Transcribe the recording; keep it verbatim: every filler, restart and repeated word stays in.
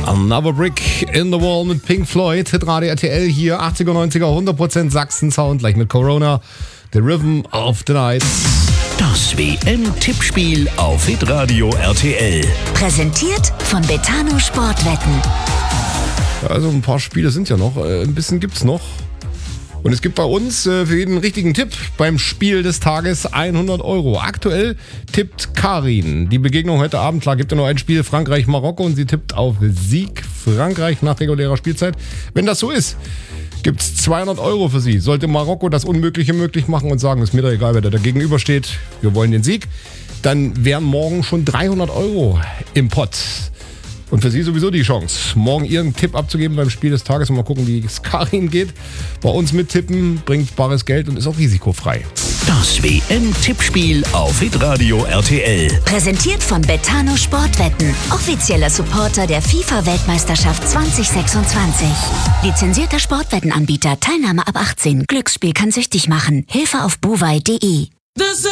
Another Brick in the Wall mit Pink Floyd, Hitradio R T L hier, achtziger, neunziger, hundert Prozent Sachsen-Sound, gleich mit Corona, The Rhythm of the Night. Das W M-Tippspiel auf Hitradio R T L. Präsentiert von Betano Sportwetten. Also ein paar Spiele sind ja noch, ein bisschen gibt's noch. Und es gibt bei uns äh, für jeden richtigen Tipp beim Spiel des Tages hundert Euro. Aktuell tippt Karin. Die Begegnung heute Abend, klar, gibt ja nur ein Spiel, Frankreich-Marokko, und sie tippt auf Sieg Frankreich nach regulärer Spielzeit. Wenn das so ist, gibt's zweihundert Euro für sie. Sollte Marokko das Unmögliche möglich machen und sagen, ist mir doch egal, wer da gegenüber steht, wir wollen den Sieg, dann wären morgen schon dreihundert Euro im Pott. Und für Sie sowieso die Chance, morgen Ihren Tipp abzugeben beim Spiel des Tages und mal gucken, wie es Karin geht. Bei uns mittippen, bringt bares Geld und ist auch risikofrei. Das W M-Tippspiel auf Hitradio R T L. Präsentiert von Betano Sportwetten. Offizieller Supporter der FIFA-Weltmeisterschaft zwanzig sechsundzwanzig. Lizenzierter Sportwettenanbieter. Teilnahme ab achtzehn. Glücksspiel kann süchtig machen. Hilfe auf buwei punkt de.